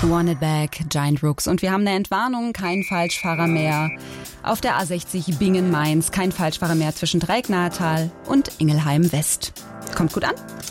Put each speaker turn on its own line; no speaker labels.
Want It Back, Giant Rooks. Und wir haben eine Entwarnung, kein Falschfahrer mehr. Auf der A60 Bingen-Mainz, kein Falschfahrer mehr zwischen Dreiecknahetal und Ingelheim West. Kommt gut an.